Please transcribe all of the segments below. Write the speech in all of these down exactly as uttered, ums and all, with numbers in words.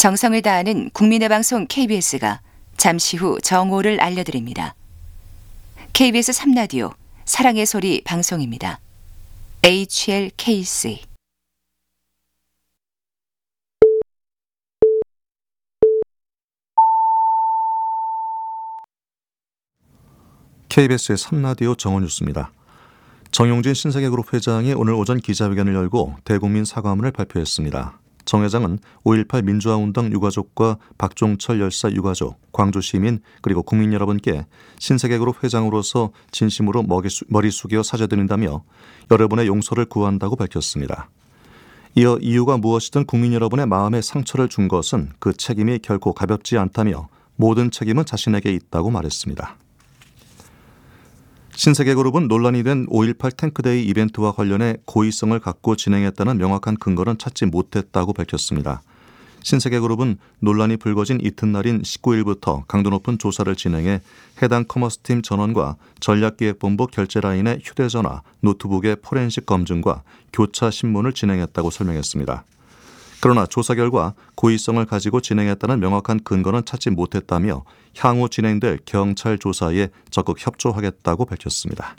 정성을 다하는 국민의 방송 케이비에스가 잠시 후 정오를 알려드립니다. 케이비에스 삼 라디오 사랑의 소리 방송입니다. 에이치엘케이씨 케이비에스의 삼 라디오 정오뉴스입니다. 정용진 신세계그룹 회장이 오늘 오전 기자회견을 열고 대국민 사과문을 발표했습니다. 정 회장은 오일팔 민주화운동 유가족과 박종철 열사 유가족, 광주시민 그리고 국민 여러분께 신세계그룹 회장으로서 진심으로 머리 숙여 사죄드린다며 여러분의 용서를 구한다고 밝혔습니다. 이어 이유가 무엇이든 국민 여러분의 마음에 상처를 준 것은 그 책임이 결코 가볍지 않다며 모든 책임은 자신에게 있다고 말했습니다. 신세계그룹은 논란이 된 오일팔 탱크데이 이벤트와 관련해 고의성을 갖고 진행했다는 명확한 근거는 찾지 못했다고 밝혔습니다. 신세계그룹은 논란이 불거진 이튿날인 십구 일부터 강도 높은 조사를 진행해 해당 커머스팀 전원과 전략기획본부 결제라인의 휴대전화, 노트북의 포렌식 검증과 교차 신문을 진행했다고 설명했습니다. 그러나 조사 결과 고의성을 가지고 진행했다는 명확한 근거는 찾지 못했다며 향후 진행될 경찰 조사에 적극 협조하겠다고 밝혔습니다.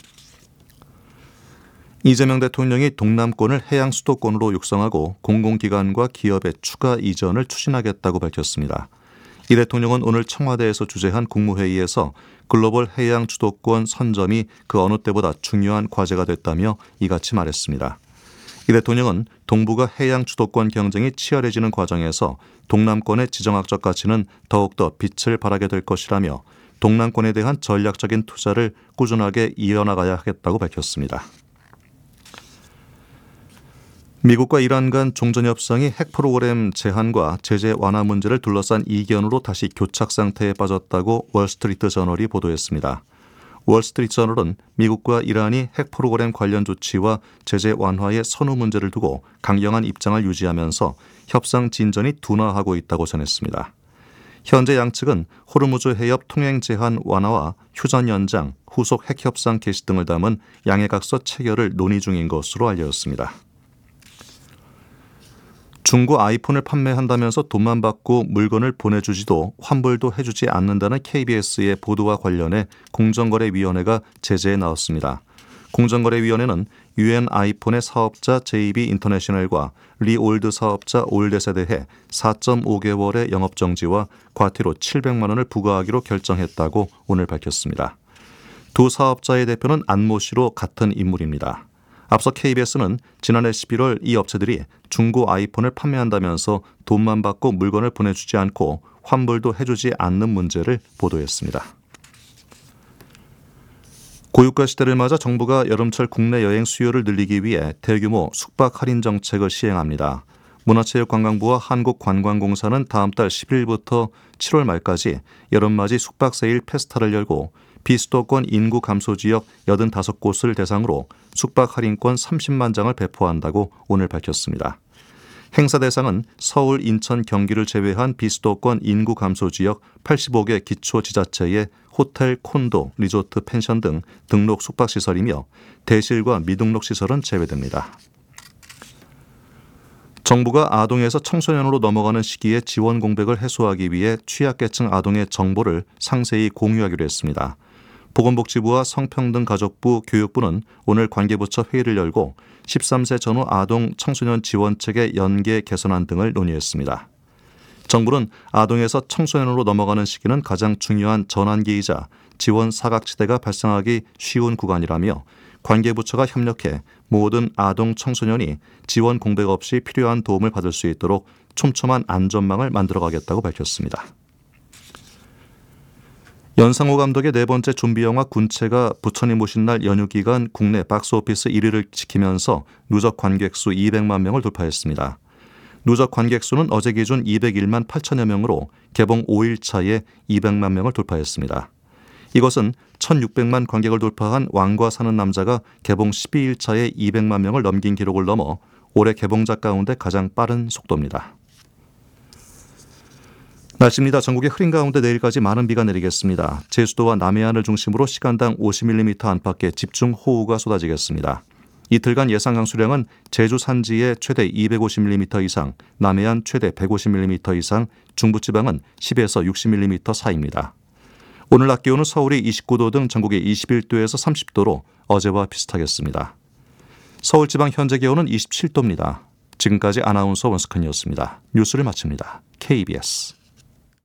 이재명 대통령이 동남권을 해양 수도권으로 육성하고 공공기관과 기업의 추가 이전을 추진하겠다고 밝혔습니다. 이 대통령은 오늘 청와대에서 주재한 국무회의에서 글로벌 해양 주도권 선점이 그 어느 때보다 중요한 과제가 됐다며 이같이 말했습니다. 이 대통령은 동북아 해양 주도권 경쟁이 치열해지는 과정에서 동남권의 지정학적 가치는 더욱더 빛을 발하게 될 것이라며 동남권에 대한 전략적인 투자를 꾸준하게 이어나가야 하겠다고 밝혔습니다. 미국과 이란 간 종전협상이 핵 프로그램 제한과 제재 완화 문제를 둘러싼 이견으로 다시 교착 상태에 빠졌다고 월스트리트 저널이 보도했습니다. 월스트리트저널은 미국과 이란이 핵 프로그램 관련 조치와 제재 완화의 선후 문제를 두고 강경한 입장을 유지하면서 협상 진전이 둔화하고 있다고 전했습니다. 현재 양측은 호르무즈 해협 통행 제한 완화와 휴전 연장, 후속 핵 협상 개시 등을 담은 양해각서 체결을 논의 중인 것으로 알려졌습니다. 중고 아이폰을 판매한다면서 돈만 받고 물건을 보내주지도 환불도 해주지 않는다는 케이비에스의 보도와 관련해 공정거래위원회가 제재에 나왔습니다. 공정거래위원회는 유엔 아이폰의 사업자 제이비 인터내셔널과 리올드 사업자 올댓에 대해 사 점 오 개월의 영업정지와 과태료 칠백만 원을 부과하기로 결정했다고 오늘 밝혔습니다. 두 사업자의 대표는 안모 씨로 같은 인물입니다. 앞서 케이비에스는 지난해 십일월 이 업체들이 중고 아이폰을 판매한다면서 돈만 받고 물건을 보내주지 않고 환불도 해주지 않는 문제를 보도했습니다. 고유가 시대를 맞아 정부가 여름철 국내 여행 수요를 늘리기 위해 대규모 숙박 할인 정책을 시행합니다. 문화체육관광부와 한국관광공사는 다음 달 십 일부터 칠월 말까지 여름맞이 숙박 세일 페스타를 열고 비수도권 인구 감소 지역 팔십오 곳을 대상으로 숙박 할인권 삼십만 장을 배포한다고 오늘 밝혔습니다. 행사 대상은 서울, 인천, 경기를 제외한 비수도권 인구 감소 지역 팔십오 개 기초지자체의 호텔, 콘도, 리조트, 펜션 등 등록 숙박시설이며 대실과 미등록 시설은 제외됩니다. 정부가 아동에서 청소년으로 넘어가는 시기에 지원 공백을 해소하기 위해 취약계층 아동의 정보를 상세히 공유하기로 했습니다. 보건복지부와 성평등가족부, 교육부는 오늘 관계부처 회의를 열고 십삼 세 전후 아동 청소년 지원책의 연계 개선안 등을 논의했습니다. 정부는 아동에서 청소년으로 넘어가는 시기는 가장 중요한 전환기이자 지원 사각지대가 발생하기 쉬운 구간이라며 관계부처가 협력해 모든 아동 청소년이 지원 공백 없이 필요한 도움을 받을 수 있도록 촘촘한 안전망을 만들어가겠다고 밝혔습니다. 연상호 감독의 네 번째 좀비 영화 군체가 부처님 오신 날 연휴 기간 국내 박스오피스 일 위를 지키면서 누적 관객 수 이백만 명을 돌파했습니다. 누적 관객 수는 어제 기준 이백일만 팔천여 명으로 개봉 오 일 차에 이백만 명을 돌파했습니다. 이것은 천육백만 관객을 돌파한 왕과 사는 남자가 개봉 십이 일 차에 이백만 명을 넘긴 기록을 넘어 올해 개봉작 가운데 가장 빠른 속도입니다. 날씨입니다. 전국의 흐린 가운데 내일까지 많은 비가 내리겠습니다. 제주도와 남해안을 중심으로 시간당 오십 밀리미터 안팎의 집중호우가 쏟아지겠습니다. 이틀간 예상 강수량은 제주 산지에 최대 이백오십 밀리미터 이상, 남해안 최대 백오십 밀리미터 이상, 중부지방은 십에서 육십 밀리미터 사이입니다. 오늘 낮 기온은 서울이 이십구 도 등 전국이 이십일 도에서 삼십 도로 어제와 비슷하겠습니다. 서울지방 현재 기온은 이십칠 도입니다. 지금까지 아나운서 원스칸이었습니다. 뉴스를 마칩니다. 케이비에스